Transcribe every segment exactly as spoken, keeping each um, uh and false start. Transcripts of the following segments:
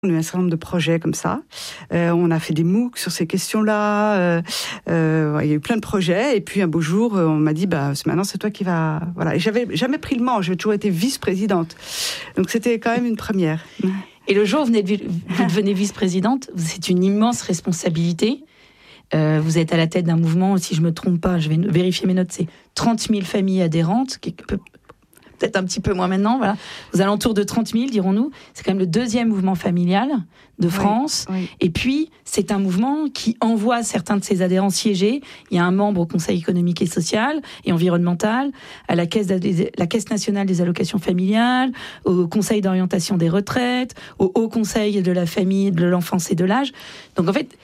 On a eu un certain nombre de projets comme ça. Euh, on a fait des MOOC sur ces questions-là. Euh, euh, il y a eu plein de projets. Et puis un beau jour, on m'a dit, bah, maintenant c'est toi qui vas. Voilà. Et j'avais jamais pris le manche. J'avais toujours été vice-présidente. Donc c'était quand même une première. Et le jour où vous, venez de, vous devenez vice-présidente, c'est une immense responsabilité. Euh, vous êtes à la tête d'un mouvement, si je me trompe pas, je vais vérifier mes notes, c'est trente mille familles adhérentes, qui peut peut-être un petit peu moins maintenant, voilà, aux alentours de trente mille, dirons-nous. C'est quand même le deuxième mouvement familial de France. Oui, oui. Et puis, c'est un mouvement qui envoie certains de ses adhérents siéger. Il y a un membre au Conseil économique et social et environnemental, à la Caisse, la Caisse nationale des allocations familiales, au Conseil d'orientation des retraites, au Haut Conseil de la famille, de l'enfance et de l'âge. Donc, en fait,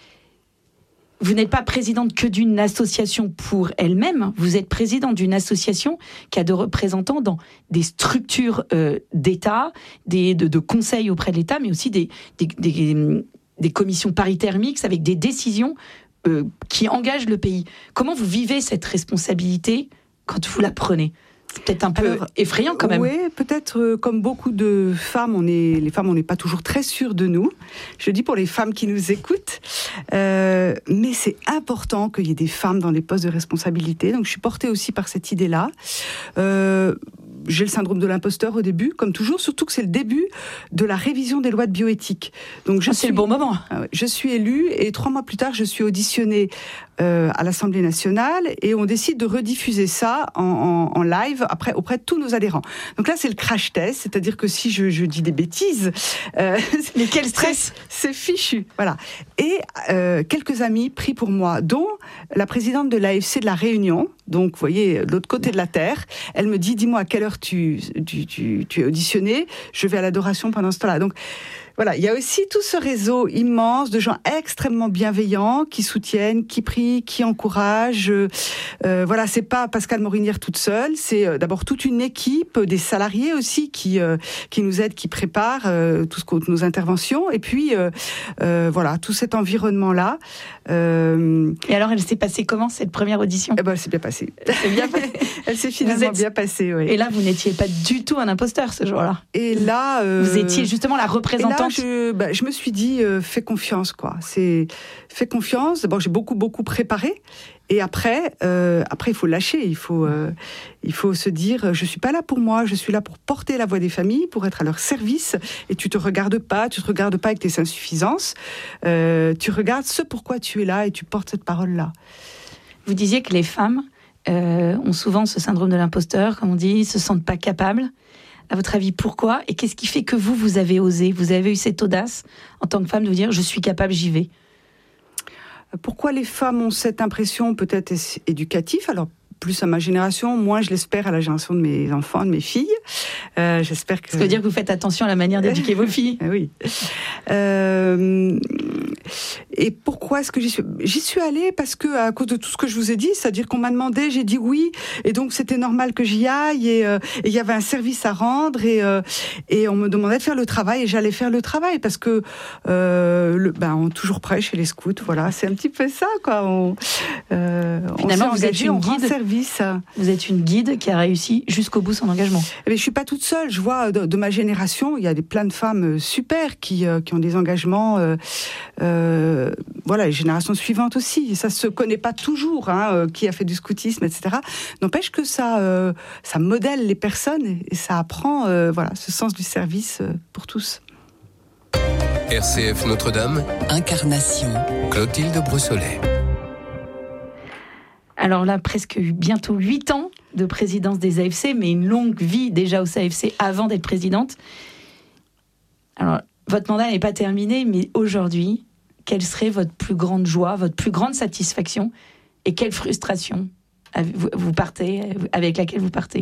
vous n'êtes pas présidente que d'une association pour elle-même, vous êtes présidente d'une association qui a de représentants dans des structures euh, d'État, des, de, de conseils auprès de l'État, mais aussi des, des, des, des commissions paritaires mixtes avec des décisions euh, qui engagent le pays. Comment vous vivez cette responsabilité quand vous la prenez ? C'est peut-être un peu Alors, effrayant quand même. Oui, peut-être euh, comme beaucoup de femmes, on est, les femmes, on n'est pas toujours très sûres de nous. Je dis pour les femmes qui nous écoutent. Euh, mais c'est important qu'il y ait des femmes dans les postes de responsabilité. Donc je suis portée aussi par cette idée-là. Euh, j'ai le syndrome de l'imposteur au début, comme toujours, surtout que c'est le début de la révision des lois de bioéthique. Donc je ah, suis, c'est le bon moment. Je suis élue et trois mois plus tard, je suis auditionnée euh, à l'Assemblée nationale et on décide de rediffuser ça en, en, en live après, auprès de tous nos adhérents. Donc là, c'est le crash test, c'est-à-dire que si je, je dis des bêtises... Euh, Mais quel stress. C'est, c'est fichu, voilà. Et euh, quelques amis pris pour moi, dont la présidente de l'A F C de La Réunion, donc vous voyez, de l'autre côté de la Terre, elle me dit, dis-moi à quelle heure tu, tu, tu, tu es auditionné, je vais à l'adoration pendant ce temps-là. Donc voilà, il y a aussi tout ce réseau immense de gens extrêmement bienveillants qui soutiennent, qui prient, qui encouragent. Euh, voilà, c'est pas Pascale Morinière toute seule, c'est euh, d'abord toute une équipe, des salariés aussi qui euh, qui nous aident, qui préparent euh, tout ce que nos interventions. Et puis euh, euh, voilà, tout cet environnement-là. Euh... Et alors, elle s'est passée comment cette première audition ? Eh ben, elle s'est bien passée. Elle s'est bien passée. Elle s'est finalement êtes... bien passée. Oui. Et là, vous n'étiez pas du tout un imposteur ce jour-là. Et là, euh... vous étiez justement la représentante. Je, bah, je me suis dit, euh, fais confiance, quoi. C'est, fais confiance. D'abord, j'ai beaucoup, beaucoup préparé. Et après, euh, après, il faut lâcher. Il faut, euh, il faut se dire, je suis pas là pour moi. Je suis là pour porter la voix des familles, pour être à leur service. Et tu te regardes pas, tu te regardes pas avec tes insuffisances. Euh, tu regardes ce pourquoi tu es là et tu portes cette parole-là. Vous disiez que les femmes euh, ont souvent ce syndrome de l'imposteur, comme on dit, se sentent pas capables. À votre avis, pourquoi ? Et qu'est-ce qui fait que vous, vous avez osé, vous avez eu cette audace, en tant que femme, de vous dire « je suis capable, j'y vais » ? Pourquoi les femmes ont cette impression peut-être éducative ? Alors, plus à ma génération, moins je l'espère à la génération de mes enfants, de mes filles. Euh, j'espère que... Ça veut dire que vous faites attention à la manière d'éduquer vos filles. Oui. Euh... Et pourquoi est-ce que j'y suis ? J'y suis allée parce que, à cause de tout ce que je vous ai dit, c'est-à-dire qu'on m'a demandé, j'ai dit oui, et donc c'était normal que j'y aille, et il euh, y avait un service à rendre, et, euh, et on me demandait de faire le travail, et j'allais faire le travail, parce que, euh, le, ben, on est toujours prêt chez les scouts, voilà, c'est un petit peu ça, quoi. On, euh, Finalement, on vous êtes une guide. Service. Vous êtes une guide qui a réussi jusqu'au bout son engagement. Mais je suis pas toute seule. Je vois de, de ma génération, il y a des, plein de femmes super qui, euh, qui ont des engagements. Euh, euh, voilà, les générations suivantes aussi. Ça se connaît pas toujours, hein, euh, qui a fait du scoutisme, et cetera. N'empêche que ça, euh, ça modèle les personnes et ça apprend, euh, voilà, ce sens du service euh, pour tous. R C F Notre-Dame. Incarnation. Clotilde Brossolet. Alors là, presque bientôt huit ans de présidence des A F C, mais une longue vie déjà au A F C avant d'être présidente. Alors, votre mandat n'est pas terminé, mais aujourd'hui, quelle serait votre plus grande joie, votre plus grande satisfaction et quelle frustration vous partez, avec laquelle vous partez ?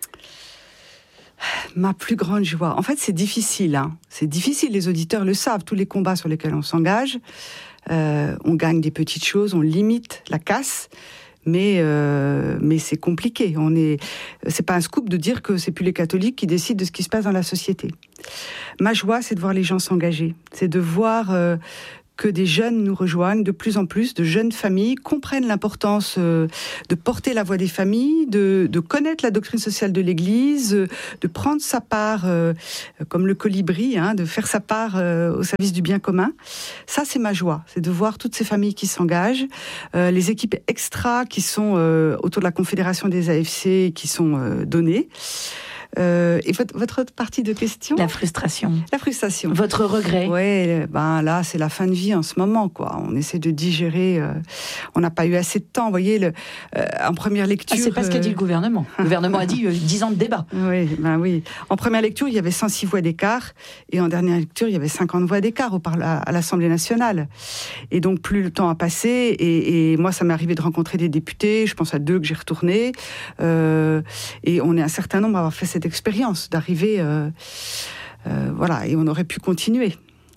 Ma plus grande joie. En fait, c'est difficile. Hein. C'est difficile, les auditeurs le savent. Tous les combats sur lesquels on s'engage, euh, on gagne des petites choses, on limite la casse. Mais, euh, mais c'est compliqué. On est, c'est pas un scoop de dire que c'est plus les catholiques qui décident de ce qui se passe dans la société. Ma joie, c'est de voir les gens s'engager. C'est de voir euh, que des jeunes nous rejoignent, de plus en plus de jeunes familles comprennent l'importance euh, de porter la voix des familles, de, de connaître la doctrine sociale de l'Église, euh, de prendre sa part, euh, comme le colibri, hein, de faire sa part euh, au service du bien commun. Ça, c'est ma joie, c'est de voir toutes ces familles qui s'engagent, euh, les équipes extra qui sont euh, autour de la Confédération des A F C qui sont euh, données. Euh, et votre, votre autre partie de question ? La frustration. La frustration. Votre regret ? Ouais, ben là, c'est la fin de vie en ce moment, quoi. On essaie de digérer. Euh, on n'a pas eu assez de temps. Vous voyez, le, euh, en première lecture. Ah, c'est pas ce qu'a dit le gouvernement. Le gouvernement a dit euh, dix ans de débat. Oui, ben oui. En première lecture, il y avait cent six voix d'écart, et en dernière lecture, il y avait cinquante voix d'écart au parla- à l'Assemblée nationale. Et donc, plus le temps a passé, et, et moi, ça m'est arrivé de rencontrer des députés. Je pense à deux que j'ai retournés, euh, et on est un certain nombre à avoir fait cette expérience d'arriver, euh, euh, voilà, et on aurait pu continuer.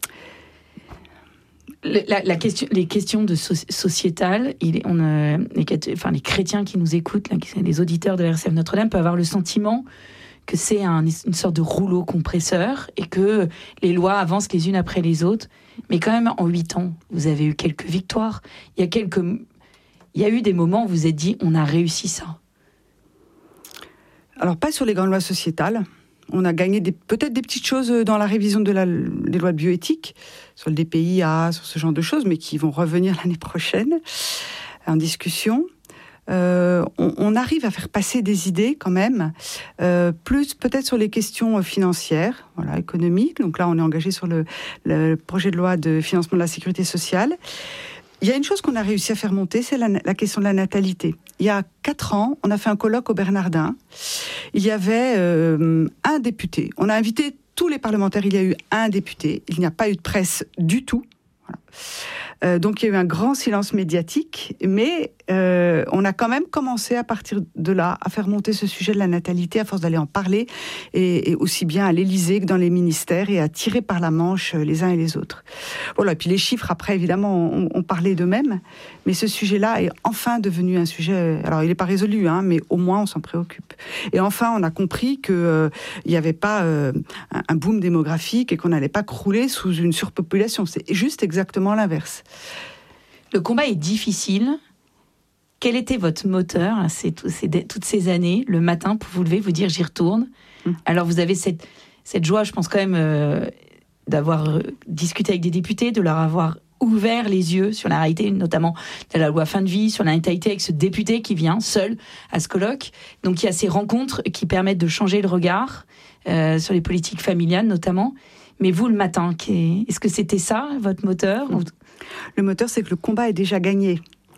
La, la question, les questions de so- sociétales, il est, on a, les, enfin, les chrétiens qui nous écoutent, là, les auditeurs de la R C F Notre-Dame peuvent avoir le sentiment que c'est un, une sorte de rouleau compresseur et que les lois avancent les unes après les autres. Mais quand même, en huit ans, vous avez eu quelques victoires. Il y a quelques, il y a eu des moments où vous vous êtes dit, on a réussi ça. Alors, pas sur les grandes lois sociétales. On a gagné des, peut-être des petites choses dans la révision de la, des lois de bioéthique, sur le D P I A, sur ce genre de choses, mais qui vont revenir l'année prochaine en discussion. Euh, on, on arrive à faire passer des idées quand même, euh, plus peut-être sur les questions financières, voilà, économiques. Donc là, on est engagé sur le, le projet de loi de financement de la sécurité sociale. Il y a une chose qu'on a réussi à faire monter, c'est la, la question de la natalité. Il y a quatre ans, on a fait un colloque au Bernardin. Il y avait euh, un député. On a invité tous les parlementaires. Il y a eu un député. Il n'y a pas eu de presse du tout. Voilà. Euh, donc il y a eu un grand silence médiatique, mais euh, on a quand même commencé à partir de là à faire monter ce sujet de la natalité à force d'aller en parler, et, et aussi bien à l'Élysée que dans les ministères, et à tirer par la manche les uns et les autres. Voilà. Et puis les chiffres après évidemment ont, ont parlé d'eux-mêmes, mais ce sujet-là est enfin devenu un sujet. Alors il n'est pas résolu, hein, mais au moins on s'en préoccupe. Et enfin on a compris que euh, il n'y avait pas euh, un, un boom démographique et qu'on n'allait pas crouler sous une surpopulation. C'est juste exactement l'inverse. Le combat est difficile. Quel était votre moteur, hein, ces, ces, toutes ces années, le matin, pour vous lever, vous dire j'y retourne ? mmh. Alors vous avez cette, cette joie, je pense quand même, euh, d'avoir euh, discuté avec des députés, de leur avoir ouvert les yeux sur la réalité, notamment de la loi fin de vie, sur la natalité, avec ce député qui vient seul à ce colloque. Donc il y a ces rencontres qui permettent de changer le regard euh, sur les politiques familiales notamment. Mais vous, le matin, est-ce que c'était ça, votre moteur ? mmh. Le moteur, c'est que le combat est déjà gagné.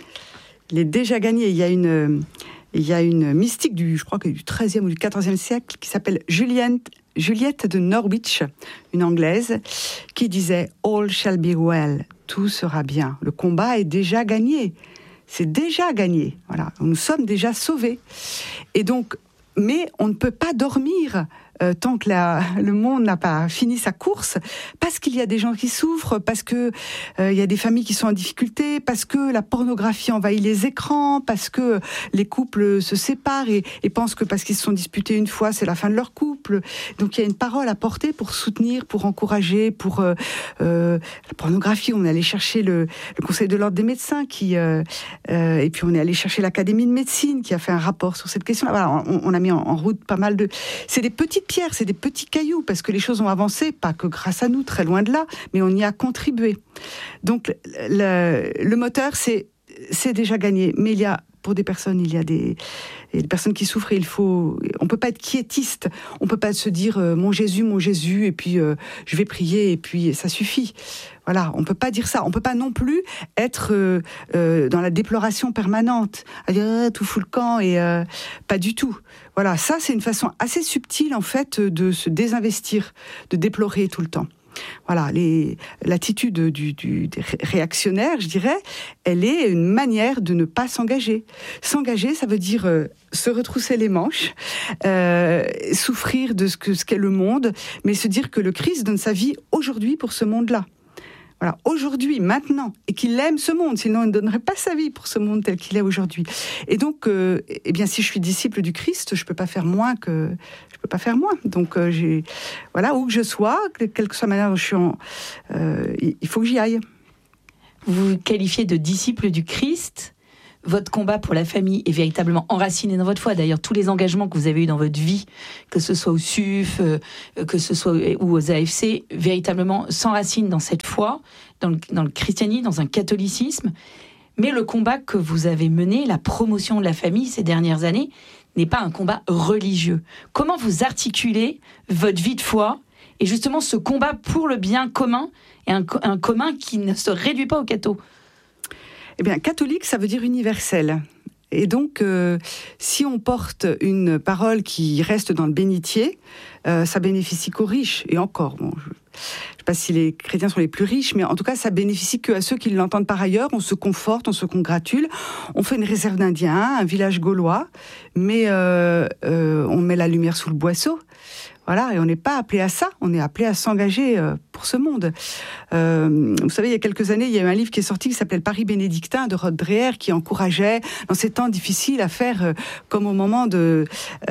Il est déjà gagné. Il y a une, il y a une mystique du, je crois que du treizième ou du quatorzième siècle qui s'appelle Juliette, Juliette de Norwich, une Anglaise, qui disait « All shall be well », tout sera bien. Le combat est déjà gagné. C'est déjà gagné. Voilà. Nous sommes déjà sauvés. Et donc, mais on ne peut pas dormir Euh, tant que la, le monde n'a pas fini sa course, parce qu'il y a des gens qui souffrent, parce que euh, il y a des familles qui sont en difficulté, parce que la pornographie envahit les écrans, parce que les couples se séparent et, et pensent que parce qu'ils se sont disputés une fois, c'est la fin de leur couple. Donc il y a une parole à porter pour soutenir, pour encourager, pour euh, euh, la pornographie. On est allé chercher le, le Conseil de l'ordre des médecins, qui euh, euh, et puis on est allé chercher l'Académie de médecine, qui a fait un rapport sur cette question. Voilà, on, on a mis en, en route pas mal de. C'est des petites pierres, c'est des petits cailloux, parce que les choses ont avancé, pas que grâce à nous, très loin de là, mais on y a contribué. Donc le, le moteur, c'est, c'est déjà gagné, mais il y a, pour des personnes, il y a des, des personnes qui souffrent, et il faut, on peut pas être quiétiste, on peut pas se dire euh, mon Jésus, mon Jésus, et puis euh, je vais prier, et puis ça suffit. Voilà, on peut pas dire ça. On peut pas non plus être euh, euh, dans la déploration permanente, à dire ah, tout fout le camp, et euh, pas du tout. Voilà, ça c'est une façon assez subtile en fait de se désinvestir, de déplorer tout le temps. Voilà, les, l'attitude du, du, des réactionnaires, je dirais, elle est une manière de ne pas s'engager. S'engager, ça veut dire euh, se retrousser les manches, euh, souffrir de ce, que, ce qu'est le monde, mais se dire que le Christ donne sa vie aujourd'hui pour ce monde-là. Voilà, aujourd'hui, maintenant, et qu'il aime ce monde, sinon il ne donnerait pas sa vie pour ce monde tel qu'il est aujourd'hui. Et donc, euh, eh bien, si je suis disciple du Christ, je peux pas faire moins que, je peux pas faire moins. Donc, euh, j'ai, voilà, où que je sois, quelle que soit la manière dont je suis, en, euh, il faut que j'y aille. vous vous qualifiez de disciple du Christ. Votre combat pour la famille est véritablement enraciné dans votre foi. D'ailleurs, tous les engagements que vous avez eus dans votre vie, que ce soit au S U F, euh, que ce soit ou aux A F C, véritablement s'enracinent dans cette foi, dans le, dans le christianisme, dans un catholicisme. Mais le combat que vous avez mené, la promotion de la famille ces dernières années, n'est pas un combat religieux. Comment vous articulez votre vie de foi et justement ce combat pour le bien commun, et un, un commun qui ne se réduit pas au catho? Eh bien, catholique, ça veut dire universel. Et donc, euh, si on porte une parole qui reste dans le bénitier, euh, ça bénéficie qu'aux riches. Et encore, bon, je ne sais pas si les chrétiens sont les plus riches, mais en tout cas, ça bénéficie qu'à ceux qui l'entendent par ailleurs. On se conforte, on se congratule. On fait une réserve d'Indiens, un village gaulois, mais euh, euh, on met la lumière sous le boisseau. Voilà, et on n'est pas appelé à ça, on est appelé à s'engager euh, pour ce monde. Euh, vous savez, il y a quelques années, il y a eu un livre qui est sorti qui s'appelait « Le Paris bénédictin » de Rod Dreher, qui encourageait, dans ces temps difficiles, à faire euh, comme au moment de,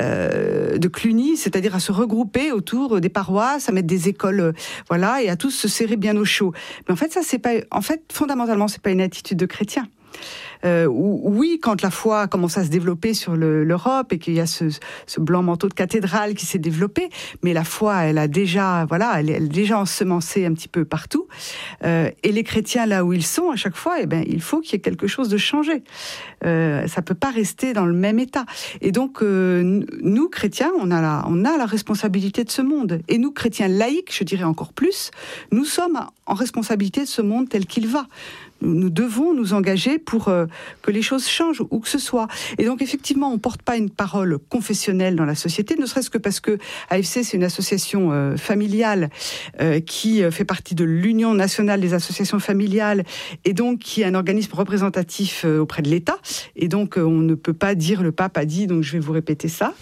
euh, de Cluny, c'est-à-dire à se regrouper autour des paroisses, à mettre des écoles, euh, voilà, et à tous se serrer bien au chaud. Mais en fait, ça, c'est pas, en fait, fondamentalement, c'est pas une attitude de chrétien. Euh, oui, quand la foi commence à se développer sur le, l'Europe et qu'il y a ce, ce blanc manteau de cathédrale qui s'est développé, mais la foi, elle a déjà, voilà, elle est déjà ensemencée un petit peu partout. Euh, et les chrétiens, là où ils sont, à chaque fois, eh ben, il faut qu'il y ait quelque chose de changé. Euh, ça peut pas rester dans le même état. Et donc, euh, nous, chrétiens, on a, la, on a la responsabilité de ce monde. Et nous, chrétiens laïcs, je dirais encore plus, nous sommes en responsabilité de ce monde tel qu'il va. Nous devons nous engager pour euh, que les choses changent, où que ce soit. Et donc, effectivement, on ne porte pas une parole confessionnelle dans la société, ne serait-ce que parce que A F C, c'est une association euh, familiale euh, qui fait partie de l'Union nationale des associations familiales et donc qui est un organisme représentatif euh, auprès de l'État. Et donc, euh, on ne peut pas dire « le pape a dit », donc je vais vous répéter ça.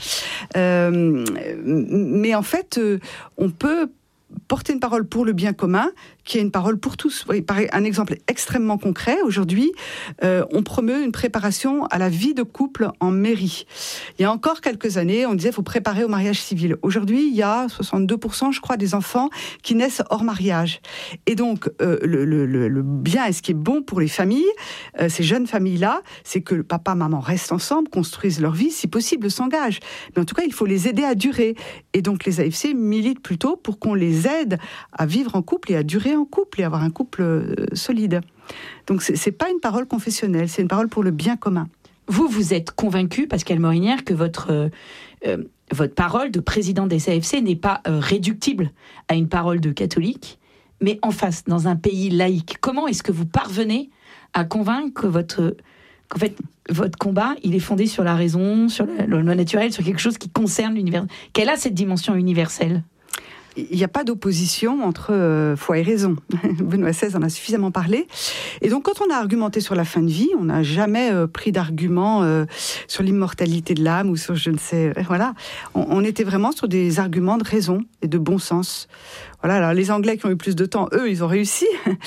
Euh, mais en fait, euh, on peut porter une parole pour le bien commun, qui est une parole pour tous. Oui, un exemple extrêmement concret, aujourd'hui, euh, on promeut une préparation à la vie de couple en mairie. Il y a encore quelques années, on disait qu'il faut préparer au mariage civil. Aujourd'hui, il y a soixante-deux pour cent, je crois, des enfants qui naissent hors mariage. Et donc, euh, le, le, le bien et ce qui est bon pour les familles, euh, ces jeunes familles-là, c'est que le papa, maman restent ensemble, construisent leur vie, si possible, s'engagent. Mais en tout cas, il faut les aider à durer. Et donc, les A F C militent plutôt pour qu'on les aide à vivre en couple et à durer en couple et avoir un couple euh, solide. Donc c'est, c'est pas une parole confessionnelle, c'est une parole pour le bien commun. Vous, vous êtes convaincu, Pascale Morinière, que votre, euh, euh, votre parole de président des A F C n'est pas euh, réductible à une parole de catholique, mais en face, dans un pays laïque. Comment est-ce que vous parvenez à convaincre que votre, qu'en fait, votre combat, il est fondé sur la raison, sur la loi naturelle, sur quelque chose qui concerne l'univers, qu'elle a cette dimension universelle? Il n'y a pas d'opposition entre euh, foi et raison. Benoît seize en a suffisamment parlé. Et donc, quand on a argumenté sur la fin de vie, on n'a jamais euh, pris d'arguments euh, sur l'immortalité de l'âme ou sur je ne sais... Voilà. On, on était vraiment sur des arguments de raison et de bon sens. Voilà. Alors, les Anglais qui ont eu plus de temps, eux, ils ont réussi.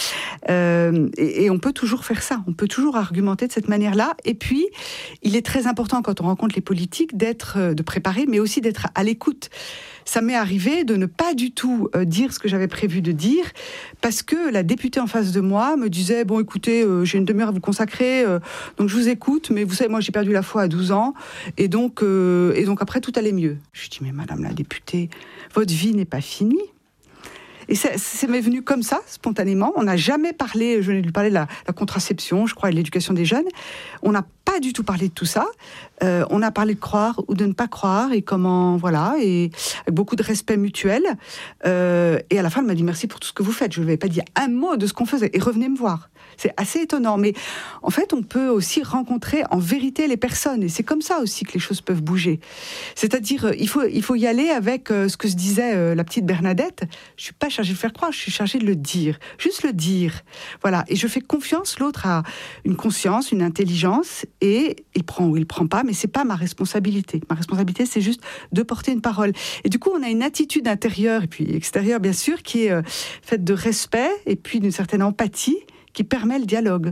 euh, et, et on peut toujours faire ça. On peut toujours argumenter de cette manière-là. Et puis, il est très important, quand on rencontre les politiques, d'être, euh, de préparer, mais aussi d'être à l'écoute. Ça m'est arrivé de ne pas du tout euh, dire ce que j'avais prévu de dire, parce que la députée en face de moi me disait « Bon, écoutez, euh, j'ai une demi-heure à vous consacrer, euh, donc je vous écoute, mais vous savez, moi j'ai perdu la foi à douze ans, et donc, euh, et donc après tout allait mieux. » Je dis « Mais madame la députée, votre vie n'est pas finie. » Et ça, ça m'est venu comme ça, spontanément. On n'a jamais parlé, je venais de lui parler de la, la contraception, je crois, et de l'éducation des jeunes. On n'a pas du tout parlé de tout ça. Euh, on a parlé de croire ou de ne pas croire, et comment, voilà, et avec beaucoup de respect mutuel. Euh, et à la fin, elle m'a dit merci pour tout ce que vous faites. Je ne lui avais pas dit un mot de ce qu'on faisait. Et revenez me voir. C'est assez étonnant. Mais en fait, on peut aussi rencontrer en vérité les personnes. Et c'est comme ça aussi que les choses peuvent bouger. C'est-à-dire, il faut, il faut y aller avec euh, ce que se disait euh, la petite Bernadette. Je ne suis pas chargée de faire croire, je suis chargée de le dire. Juste le dire. Voilà. Et je fais confiance. L'autre a une conscience, une intelligence. Et il prend ou il ne prend pas. Mais ce n'est pas ma responsabilité. Ma responsabilité, c'est juste de porter une parole. Et du coup, on a une attitude intérieure et puis extérieure, bien sûr, qui est euh, faite de respect et puis d'une certaine empathie qui permet le dialogue.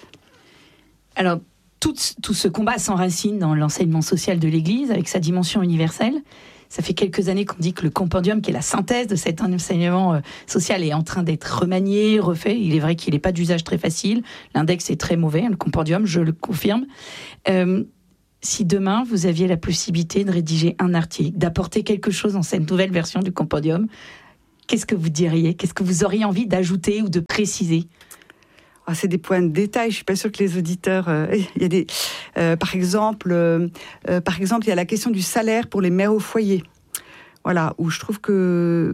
Alors, tout, tout ce combat s'enracine dans l'enseignement social de l'Église, avec sa dimension universelle. Ça fait quelques années qu'on dit que le compendium, qui est la synthèse de cet enseignement euh, social, est en train d'être remanié, refait. Il est vrai qu'il n'est pas d'usage très facile. L'index est très mauvais, le compendium, je le confirme. Euh, si demain, vous aviez la possibilité de rédiger un article, d'apporter quelque chose dans cette nouvelle version du compendium, qu'est-ce que vous diriez ? Qu'est-ce que vous auriez envie d'ajouter ou de préciser ? Ah, c'est des points de détail. Je suis pas sûre que les auditeurs. Euh, il y a des, euh, par exemple, euh, euh, par exemple, il y a la question du salaire pour les mères au foyer. Voilà, où je trouve que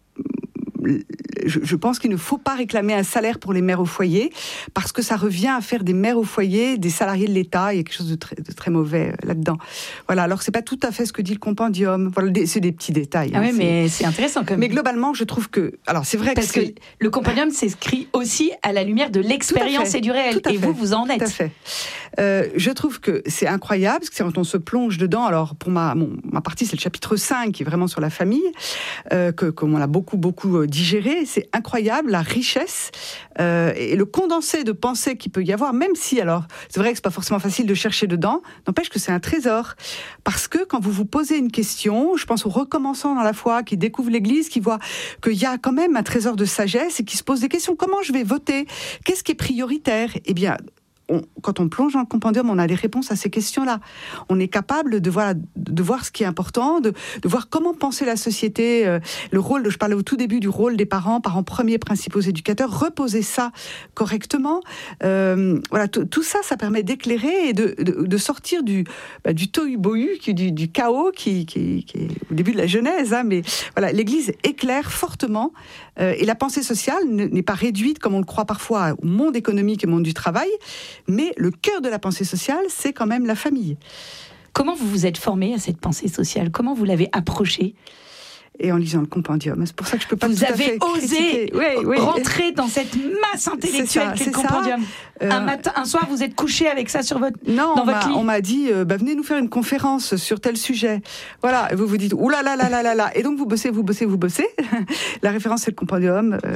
je, je pense qu'il ne faut pas réclamer un salaire pour les mères au foyer, parce que ça revient à faire des mères au foyer des salariés de l'État. Il y a quelque chose de très, de très mauvais là-dedans. Voilà, alors c'est pas tout à fait ce que dit le compendium. Voilà, c'est des petits détails. Ah hein, oui, c'est... mais c'est intéressant quand même. Mais globalement, je trouve que... Alors c'est vrai parce que... que le compendium s'inscrit aussi à la lumière de l'expérience et du réel. Et vous, vous en êtes. Tout à fait. Euh, je trouve que c'est incroyable, parce que quand on se plonge dedans, alors pour ma, mon, ma partie, c'est le chapitre cinq, qui est vraiment sur la famille, euh, que, qu'on a beaucoup, beaucoup digéré. C'est incroyable, la richesse euh, et le condensé de pensée qu'il peut y avoir, même si, alors, c'est vrai que c'est pas forcément facile de chercher dedans, n'empêche que c'est un trésor. Parce que quand vous vous posez une question, je pense aux recommençants dans la foi, qui découvrent l'Église, qui voient qu'il y a quand même un trésor de sagesse et qui se posent des questions. Comment je vais voter ? Qu'est-ce qui est prioritaire ? Eh bien, On, quand on plonge dans le compendium, on a les réponses à ces questions-là. On est capable de voir, de voir ce qui est important, de, de voir comment penser la société, euh, le rôle, de, je parlais au tout début du rôle des parents, parents premiers, principaux éducateurs, reposer ça correctement. Euh, voilà, t- tout ça, ça permet d'éclairer et de, de, de sortir du, bah, du tohu-bohu, du, du chaos qui, qui, qui est au début de la Genèse. Hein, mais voilà, l'Église éclaire fortement euh, et la pensée sociale n'est pas réduite, comme on le croit parfois, au monde économique et au monde du travail. Mais le cœur de la pensée sociale, c'est quand même la famille. Comment vous vous êtes formé à cette pensée sociale ? Comment vous l'avez approchée ? Et en lisant le compendium. C'est pour ça que je peux pas vous tout à avez fait osé oui, oui. rentrer dans cette masse intellectuelle qu'est le compendium. Euh, un matin, un soir, vous êtes couché avec ça sur votre non, dans on votre m'a, lit. on m'a dit euh, bah, venez nous faire une conférence sur tel sujet. Voilà, et vous vous dites ouh là là là là là là. Et donc vous bossez, vous bossez, vous bossez. La référence c'est le compendium. Euh,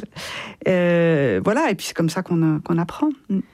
euh, voilà, et puis c'est comme ça qu'on, qu'on apprend.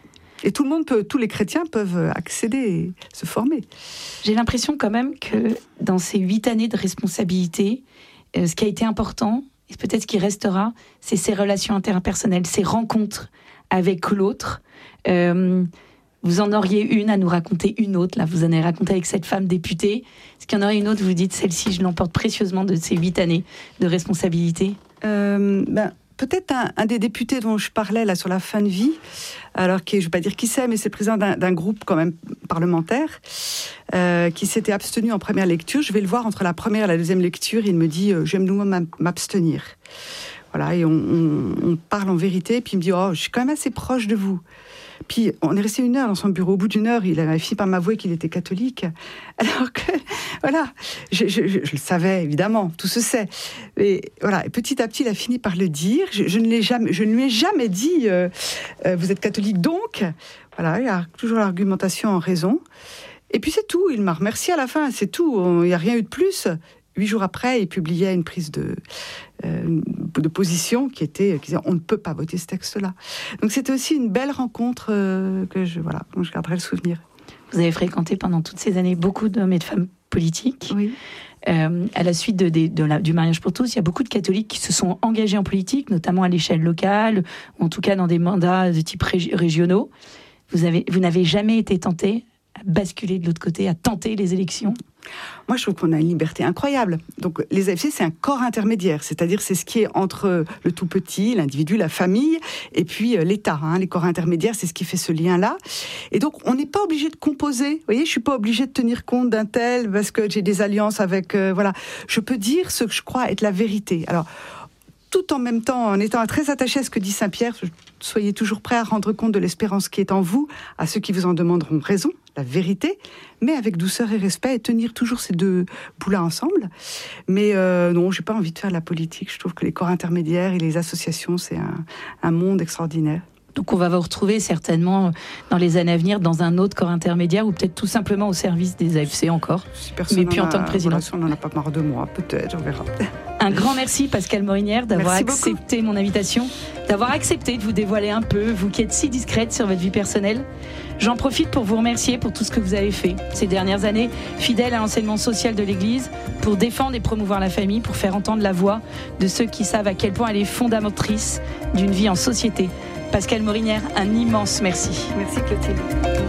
Et tout le monde peut, tous les chrétiens peuvent accéder et se former. J'ai l'impression quand même que dans ces huit années de responsabilité, euh, ce qui a été important, et peut-être ce qui restera, c'est ces relations interpersonnelles, ces rencontres avec l'autre. Euh, vous en auriez une à nous raconter, une autre. Là, vous en avez raconté avec cette femme députée. Est-ce qu'il y en aurait une autre, vous vous dites, celle-ci, je l'emporte précieusement de ces huit années de responsabilité ? euh, ben... Peut-être un, un des députés dont je parlais là sur la fin de vie, alors qui, je ne vais pas dire qui c'est, mais c'est le président d'un, d'un groupe quand même parlementaire, euh, qui s'était abstenu en première lecture. Je vais le voir entre la première et la deuxième lecture. Il me dit euh, « j'aime nous m'abstenir ». Voilà, et on, on, on parle en vérité, et puis il me dit « oh, je suis quand même assez proche de vous ». Puis on est resté une heure dans son bureau. Au bout d'une heure, il avait fini par m'avouer qu'il était catholique. Alors que, voilà, je, je, je, je le savais, évidemment, tout se sait. Et voilà, et petit à petit, il a fini par le dire. Je, je, ne, l'ai jamais, je ne lui ai jamais dit euh, euh, « vous êtes catholique donc ?» Voilà, il y a toujours l'argumentation en raison. Et puis c'est tout, il m'a remercié à la fin, c'est tout, il n'y a rien eu de plus. Huit jours après, il publiait une prise de, euh, de position qui était, qui disait on ne peut pas voter ce texte-là. Donc c'était aussi une belle rencontre euh, que je, voilà, dont je garderai le souvenir. Vous avez fréquenté pendant toutes ces années beaucoup d'hommes et de femmes politiques. Oui. Euh, à la suite de, de, de la, du mariage pour tous, il y a beaucoup de catholiques qui se sont engagés en politique, notamment à l'échelle locale, ou en tout cas dans des mandats de type régi- régionaux. Vous, avez, vous n'avez jamais été tenté à basculer de l'autre côté, à tenter les élections ? Moi, je trouve qu'on a une liberté incroyable. Donc, les A F C, c'est un corps intermédiaire, c'est-à-dire c'est ce qui est entre le tout petit, l'individu, la famille, et puis euh, l'État. Hein. Les corps intermédiaires, c'est ce qui fait ce lien-là. Et donc, on n'est pas obligé de composer. Vous voyez, je suis pas obligée de tenir compte d'un tel parce que j'ai des alliances avec. Euh, voilà, je peux dire ce que je crois être la vérité. Alors, tout en même temps, en étant très attaché à ce que dit Saint Pierre, soyez toujours prêts à rendre compte de l'espérance qui est en vous, à ceux qui vous en demanderont raison, la vérité, mais avec douceur et respect, et tenir toujours ces deux bouts-là ensemble. Mais euh, non, j'ai pas envie de faire de la politique. Je trouve que les corps intermédiaires et les associations, c'est un, un monde extraordinaire. Donc on va vous retrouver certainement dans les années à venir dans un autre corps intermédiaire ou peut-être tout simplement au service des A F C encore. Si personne mais puis en a, tant que président. Voilà, si on n'en a pas marre de moi, peut-être, on verra. Un Un grand merci Pascale Morinière d'avoir Merci accepté beaucoup. mon invitation, d'avoir accepté de vous dévoiler un peu, vous qui êtes si discrète sur votre vie personnelle. J'en profite pour vous remercier pour tout ce que vous avez fait ces dernières années, fidèle à l'enseignement social de l'Église, pour défendre et promouvoir la famille, pour faire entendre la voix de ceux qui savent à quel point elle est fondatrice d'une vie en société. Pascale Morinière, un immense merci. Merci Clotilde.